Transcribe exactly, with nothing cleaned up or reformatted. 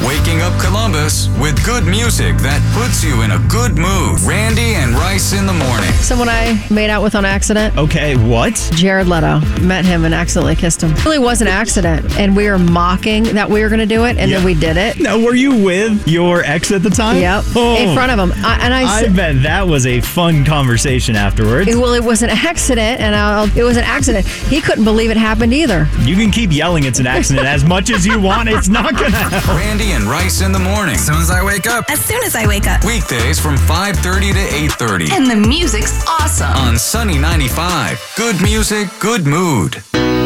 Waking up Columbus with good music that puts you in a good mood. Randy and Rice in the morning. Someone I made out with on accident. Okay, what? Jared Leto. Met him and accidentally kissed him. It really was an accident. And we were mocking that we were going to do it, and Yeah. then we did it. Now, were you with your ex at the time? Yep. Oh, In front of him. I, and I, I said, bet that was a fun conversation afterwards. well, it was an accident, and I'll, it was an accident. He couldn't believe it happened either. You can keep yelling it's an accident as much as you want. It's not going to help. Randy and Rice in the morning. As soon as I wake up. As soon as I wake up. Weekdays from five thirty to eight thirty. And the music's awesome. On Sunny ninety-five. Good music, good mood.